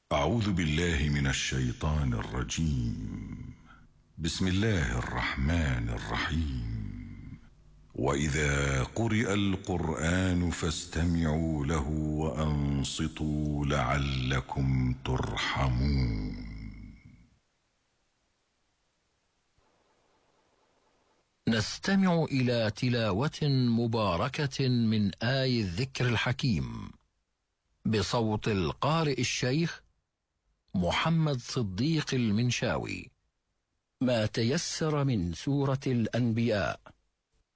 أعوذ بالله من الشيطان الرجيم. بسم الله الرحمن الرحيم. وإذا قرئ القرآن فاستمعوا له وأنصتوا لعلكم ترحمون. نستمع إلى تلاوة مباركة من آي الذكر الحكيم بصوت القارئ الشيخ محمد صديق المنشاوي. ما تيسر من سورة الأنبياء.